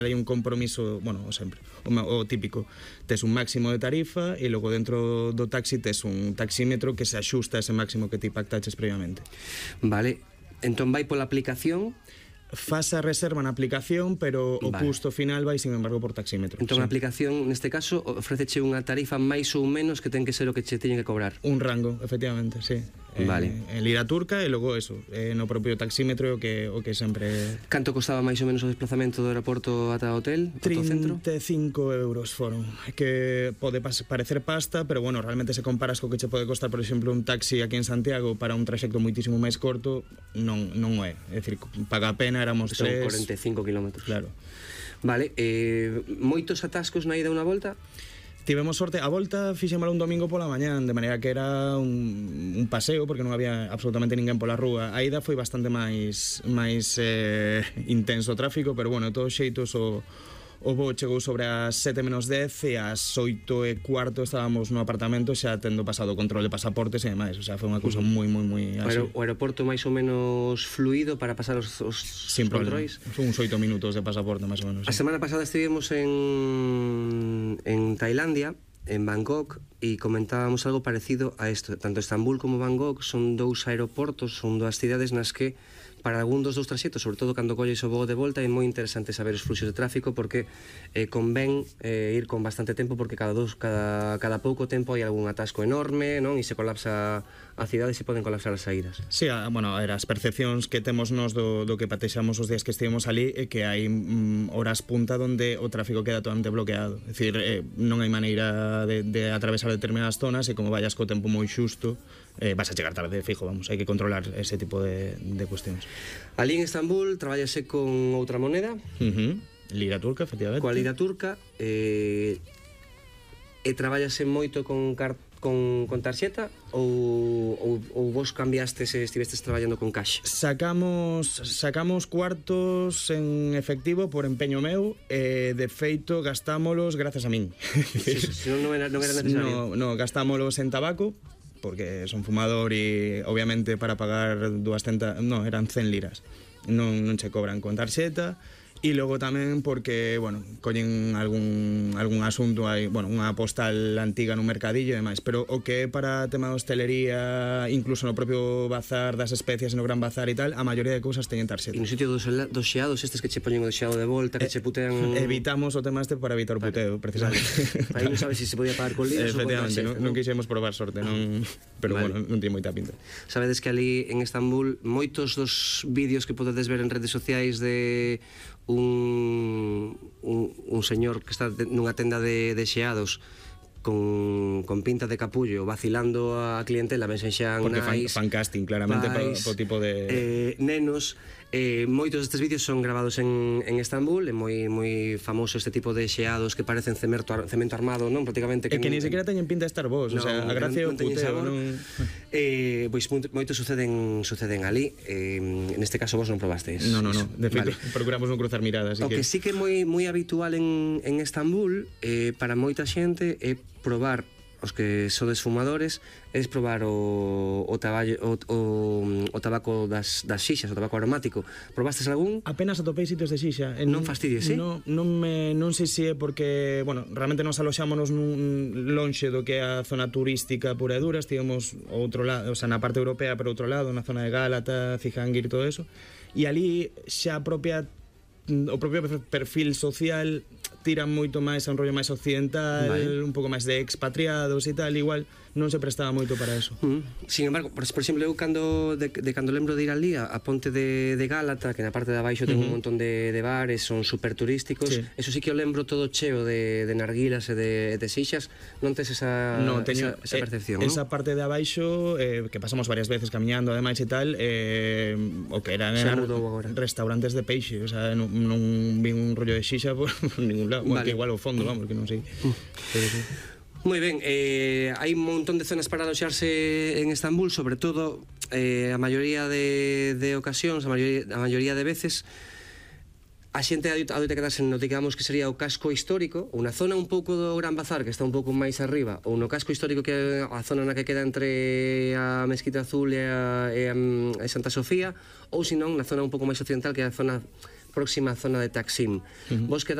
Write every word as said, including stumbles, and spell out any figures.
hai un compromiso, bueno, o sempre, o, o típico, tes un máximo de tarifa e logo dentro do taxi tes un taxímetro que se axusta a ese máximo que ti pactaches previamente. Vale, entón vai pola aplicación. Faz a reserva na aplicación, pero o Vale. custo final vai, sin embargo, por taxímetro. Entón sí. a aplicación, neste caso, ofréceche unha tarifa máis ou menos que ten que ser o que che teñen que cobrar. Un rango, efectivamente, sí. Vale. Eh, en lira turca e logo eso, eh, no propio taxímetro o que, o que sempre... Canto costaba máis ou menos o desplazamento do aeroporto ata o hotel, ata o centro? trinta e cinco euros foron, que pode pas parecer pasta, pero bueno, realmente se comparas co que che pode costar, por exemplo, un taxi aquí en Santiago para un traxecto moitísimo máis corto, non, non é. É dicir, paga a pena, éramos Son tres... cuarenta e cinco kilómetros. Claro. Vale, eh, moitos atascos na ida unha volta? Tivemos sorte, a volta fixémola un domingo pola mañán, de maneira que era un, un paseo, porque non había absolutamente ninguén pola rúa. A ida foi bastante máis máis eh, intenso o tráfico, pero bueno, de todos xeitos o, o voo chegou sobre as sete menos dez e ás oito e cuarto estábamos no apartamento xa tendo pasado o control de pasaportes e demais, o sea, foi unha cousa moi, moi, moi así. O aeroporto máis ou menos fluido para pasar os, os Sin controis? Foi uns oito minutos de pasaporte, máis ou menos. A Sí. semana pasada estivemos en, en Tailandia, en Bangkok, e comentábamos algo parecido a isto. Tanto Estambul como Bangkok son dous aeroportos, son dúas cidades nas que para algún dos dous traxectos, sobre todo cando colles o voo de volta, é moi interesante saber os fluxos de tráfico porque eh, convén eh, ir con bastante tempo porque cada dos cada, cada pouco tempo hai algún atasco enorme, non? E se colapsa a cidade e se poden colapsar as saídas. Sí, a, bueno, a ver, as percepcións que temos nos do, do que patexamos os días que estivemos ali é que hai mm, horas punta onde o tráfico queda totalmente bloqueado. É dicir, eh, non hai maneira de, de atravesar determinadas zonas e como vayas co tempo moi xusto, eh, vas a chegar tarde, fijo, vamos, hai que controlar ese tipo de, de cuestións. Ali en Estambul traballase con outra moneda, Uh -huh. Lira turca, efectivamente. coa lira turca, eh, e traballase moito con car con, con tarxeta ou, ou, ou vos cambiaste se estivestes traballando con cash? Sacamos sacamos cuartos en efectivo por empeño meu e de feito gastámolos grazas a min. Si, si non, non era, non era necesario. No, no, gastámolos en tabaco porque son fumador e obviamente para pagar doscientas, no, eran cen liras. Non, non che cobran con tarxeta. E logo tamén porque, bueno, collen algún, algún asunto aí, bueno, unha postal antiga nun mercadillo e demais, pero o que é para tema de hostelería, incluso no propio bazar das especias, no gran bazar e tal, a maioría de cousas teñen tarxeta. E no sitio dos, dos xeados, estes que che poñen o xeado de volta, que che putean... Evitamos o tema este para evitar o puteo, precisamente. Aí non sabes se se podía pagar con liras ou con Efectivamente, tarxeta, non, non quixemos probar sorte, non, pero Vale. bueno, non tiene moita pinta. Sabedes que ali en Estambul moitos dos vídeos que podedes ver en redes sociais de un, un, un señor que está nunha tenda de, de xeados con, con pinta de capullo vacilando a clientela, mensaxan Porque fan, nais, fan casting claramente pais, para o tipo de... eh, nenos. Eh, moitos destes vídeos son grabados en, en Estambul, é moi moi famoso este tipo de xeados que parecen cemento, cemento armado, non? Prácticamente É que ni sequera teñen pinta de estar vos, no, o sea, a gracia é o puteo, non... Eh, pois moitos suceden suceden ali, eh, neste caso vos non probastes. No, no, no, de feito, vale. procuramos non cruzar miradas. O que, que sí que é moi moi habitual en, en Estambul, eh, para moita xente, é probar os que sodes fumadores, es probar o, o, taballo, o, o, o tabaco das, das xixas, o tabaco aromático. Probastes algún? Apenas atopei sitios de xixa. En, non fastidies, sí? No, non, me, non sei se é porque, bueno, realmente nos aloxámonos nun lonxe do que é a zona turística pura e dura, estivemos ao outro lado, o sea, na parte europea, pero outro lado, na zona de Gálata, Cihangir e todo eso, e ali xa a propia o propio perfil social tira moito máis a un rollo máis occidental, vale. Un pouco máis de expatriados e tal, igual non se prestaba moito para eso. Mm. Sin embargo, por, por exemplo, eu cando de, de cando lembro de ir ali a, a ponte de, de Gálata, que na parte de abaixo ten uh -huh. un montón de, de bares, son super turísticos, sí. Eso sí que o lembro todo cheo de, de narguilas e de, de xixas, non tes esa, no, teño, esa, esa percepción, eh, non? Esa parte de abaixo, eh, que pasamos varias veces camiñando, ademais e tal, eh, o que eran, eran restaurantes de peixe, o sea, non, non vi un rollo de xixa por, por ningún lado, vale. Bueno, que igual ao fondo, vamos, que non sei. Uh. Pero, sí. Moi ben, eh, hai un montón de zonas para aloxarse en Estambul, sobre todo eh, a maioría de, de ocasións, a maioría, a maioría de veces a xente adoita quedarse no, digamos, que sería o casco histórico, unha zona un pouco do Gran Bazar que está un pouco máis arriba, ou no casco histórico que é a zona na que queda entre a Mesquita Azul e a, e a, a Santa Sofía, ou senón na zona un pouco máis occidental que é a zona próxima zona de Taksim. Uh -huh. Vos